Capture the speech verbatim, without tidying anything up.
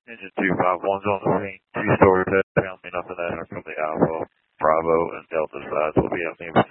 Engine two five one's on the scene. Two story pet, found me nothing that from the Alpha, Bravo, and Delta sides will be out the